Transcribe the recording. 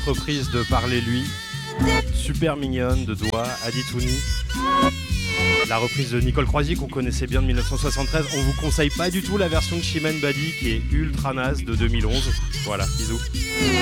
reprise de Parlez-lui, super mignonne, de Doigt, Aditouni. La reprise de Nicole Croisy qu'on connaissait bien de 1973. On vous conseille pas du tout la version de Chimène Badi qui est ultra naze de 2011. Voilà, bisous.